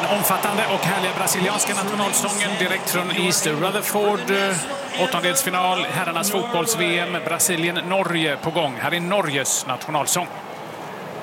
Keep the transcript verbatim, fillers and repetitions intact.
omfattande och härliga brasilianska nationalsången direkt från East Rutherford. Åttondelsfinal, herrarnas fotbolls-V M, Brasilien-Norge på gång. Här är Norges nationalsång.